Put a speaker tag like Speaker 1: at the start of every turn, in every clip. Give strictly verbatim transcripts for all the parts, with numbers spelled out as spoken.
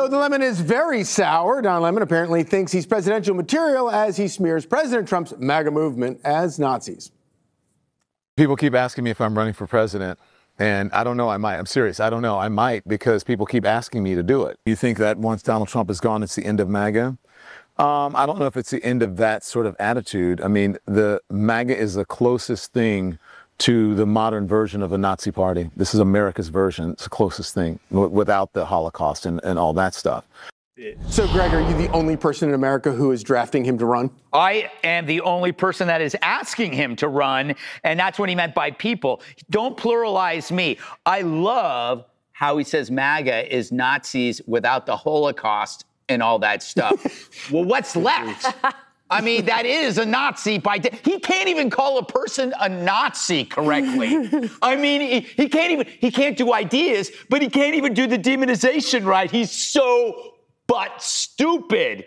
Speaker 1: So the lemon is very sour. Don Lemon apparently thinks he's presidential material as he smears President Trump's MAGA movement as Nazis.
Speaker 2: People keep asking me if I'm running for president, and I don't know, I might. I'm serious, I don't know, I might, because people keep asking me to do it. You think that once Donald Trump is gone, it's the end of MAGA? Um, I don't know if it's the end of that sort of attitude. I mean, the MAGA is the closest thing to the modern version of a Nazi party. This is America's version. It's the closest thing w- without the Holocaust and, and all that stuff.
Speaker 1: So, Greg, are you the only person in America who is drafting him to run?
Speaker 3: I am the only person that is asking him to run, and that's what he meant by people. Don't pluralize me. I love how he says MAGA is Nazis without the Holocaust and all that stuff. Well, what's left? I mean, that is a Nazi by de- he can't even call a person a Nazi correctly. I mean, he, he can't even he can't do ideas, but he can't even do the demonization right. He's so but stupid.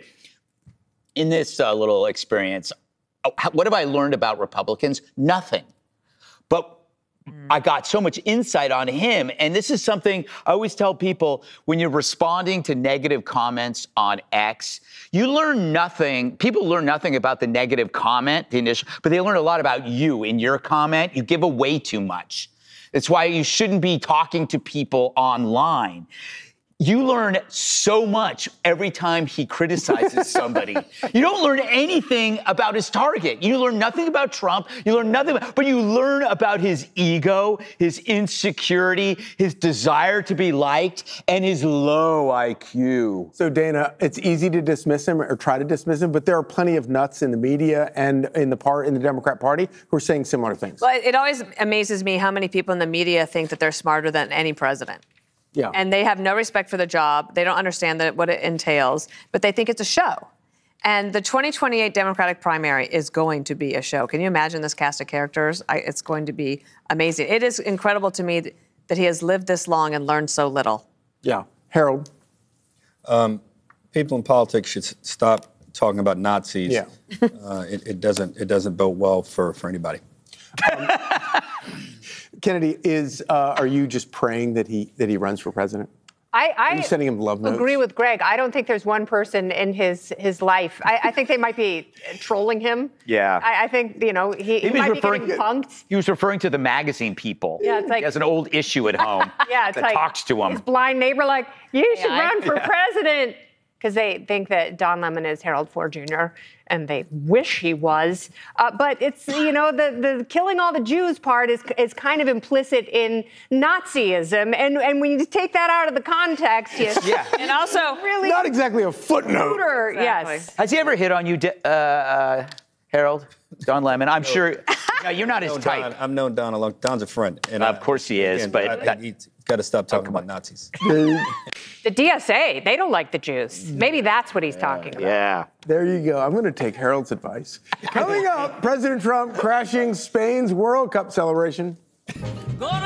Speaker 3: In this uh, little experience, what have I learned about Republicans? Nothing. But I got so much insight on him. And this is something I always tell people when you're responding to negative comments on X, you learn nothing. People learn nothing about the negative comment, the initial, but they learn a lot about you in your comment. You give away too much. That's why you shouldn't be talking to people online. You learn so much every time he criticizes somebody. You don't learn anything about his target. You learn nothing about Trump. You learn nothing, but you learn about his ego, his insecurity, his desire to be liked, and his low I Q.
Speaker 1: So, Dana, it's easy to dismiss him or try to dismiss him, but there are plenty of nuts in the media and in the part in the Democrat Party who are saying similar things.
Speaker 4: Well, it always amazes me how many people in the media think that they're smarter than any president.
Speaker 1: Yeah.
Speaker 4: And they have no respect for the job. They don't understand that what it entails, but they think it's a show. And the twenty twenty-eight Democratic primary is going to be a show. Can you imagine this cast of characters? I, it's going to be amazing. It is incredible to me that he has lived this long and learned so little.
Speaker 1: Yeah. Harold?
Speaker 5: Um, people in politics should stop talking about Nazis.
Speaker 1: Yeah.
Speaker 5: uh, it, it doesn't it doesn't bode well for, for anybody.
Speaker 1: Um, Kennedy, is uh, are you just praying that he that he runs for president?
Speaker 6: I, I
Speaker 1: are you sending him love notes?
Speaker 6: agree with Greg. I don't think there's one person in his his life. I, I think they might be trolling him.
Speaker 3: Yeah.
Speaker 6: I, I think, you know, he, he,
Speaker 3: he
Speaker 6: might
Speaker 3: referring,
Speaker 6: be getting punked.
Speaker 3: He was referring to the magazine people.
Speaker 6: Yeah, it's like,
Speaker 3: he has an old issue at home
Speaker 6: yeah, it's
Speaker 3: that
Speaker 6: like
Speaker 3: talks to him.
Speaker 6: His blind neighbor like, you should
Speaker 4: Yeah,
Speaker 6: run for
Speaker 3: yeah.
Speaker 6: president. Because they think that Don Lemon is Harold Ford Junior, and they wish he was. Uh, but it's, you know, the, the killing all the Jews part is is kind of implicit in Nazism. And, and when you take that out of the context, you,
Speaker 3: Yeah.
Speaker 4: And also,
Speaker 6: really
Speaker 1: Not exactly a footnote.
Speaker 6: Shooter,
Speaker 4: Exactly.
Speaker 6: yes.
Speaker 3: Has he ever hit on you, uh, uh, Harold? Don Lemon? I'm sure. No, you're not his
Speaker 5: I've known
Speaker 3: type.
Speaker 5: Don, I've known Don a long. Don's a friend, and
Speaker 3: Of course he is, but
Speaker 5: I,
Speaker 3: that-
Speaker 5: he's got to stop talking about Nazis.
Speaker 6: The D S A, they don't like the Jews. Maybe that's what he's talking about.
Speaker 3: Yeah.
Speaker 1: There you go. I'm going to take Harold's advice. Coming up, President Trump crashing Spain's World Cup celebration.